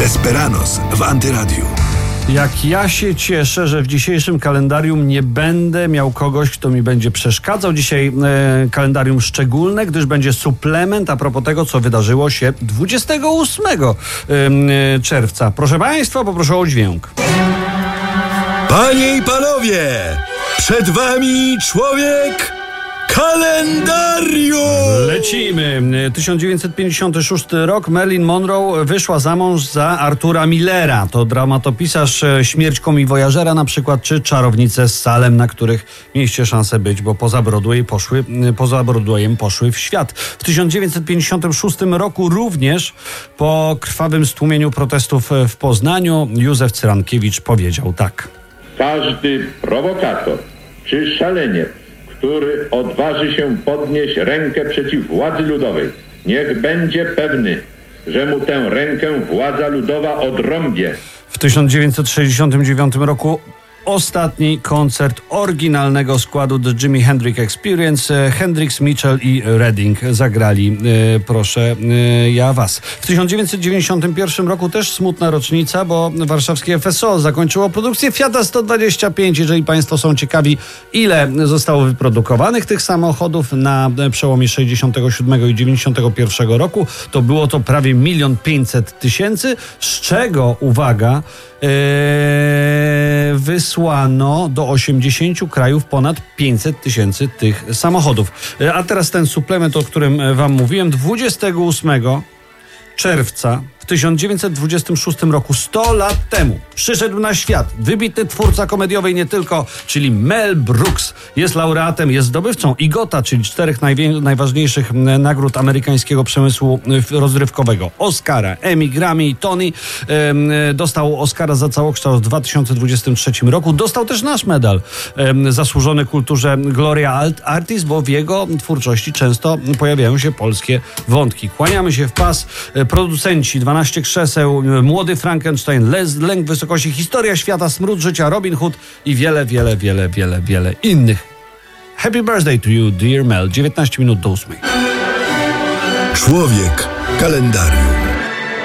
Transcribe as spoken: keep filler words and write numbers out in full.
Desperados w Antyradiu. Jak ja się cieszę, że w dzisiejszym kalendarium nie będę miał kogoś, kto mi będzie przeszkadzał. Dzisiaj e, kalendarium szczególne, gdyż będzie suplement a propos tego, co wydarzyło się dwudziestego ósmego e, czerwca. Proszę Państwa, poproszę o dźwięk. Panie i panowie, przed wami człowiek kalendarium! Lecimy. tysiąc dziewięćset pięćdziesiąty szósty rok. Marilyn Monroe wyszła za mąż za Artura Millera. To dramatopisarz Śmierć komiwojażera na przykład, czy Czarownice z Salem, na których mieliście szansę być, bo poza Broadway poszły, poza Broadwayem poszły w świat. W tysiąc dziewięćset pięćdziesiątym szóstym roku również po krwawym stłumieniu protestów w Poznaniu Józef Cyrankiewicz powiedział tak. Każdy prowokator czy szaleniec, który odważy się podnieść rękę przeciw władzy ludowej, niech będzie pewny, że mu tę rękę władza ludowa odrąbie. W tysiąc dziewięćset sześćdziesiątym dziewiątym roku ostatni koncert oryginalnego składu The Jimi Hendrix Experience. Hendrix, Mitchell i Redding zagrali e, Proszę e, ja was. W tysiąc dziewięćset dziewięćdziesiątym pierwszym roku też smutna rocznica, bo warszawskie F S O zakończyło produkcję Fiata sto dwadzieścia pięć. Jeżeli Państwo są ciekawi, ile zostało wyprodukowanych tych samochodów na przełomie sześćdziesiątego siódmego i dziewięćdziesiątego pierwszego roku, to było to prawie milion pięćset tysięcy, z czego, uwaga, e, wysłano do osiemdziesięciu krajów ponad pięćset tysięcy tych samochodów. A teraz ten suplement, o którym wam mówiłem. dwudziestego ósmego czerwca w tysiąc dziewięćset dwudziestym szóstym roku, sto lat temu, przyszedł na świat wybitny twórca komediowej nie tylko, czyli Mel Brooks. Jest laureatem, jest zdobywcą IGOTA, czyli czterech najwię- najważniejszych nagród amerykańskiego przemysłu rozrywkowego. Oscara, Emmy, Grammy i Tony. Ehm, dostał Oscara za całokształt w dwa tysiące dwudziestym trzecim roku. Dostał też nasz medal ehm, zasłużony kulturze Gloria Artis, bo w jego twórczości często pojawiają się polskie wątki. Kłaniamy się w pas. Producenci dwanaście krzeseł, Młody Frankenstein, Les, Lęk wysokości, Historia świata, Smród życia, Robin Hood i wiele, wiele, wiele, wiele, wiele innych. Happy birthday to you, dear Mel. dziewiętnaście minut do ósmej. Człowiek kalendarium.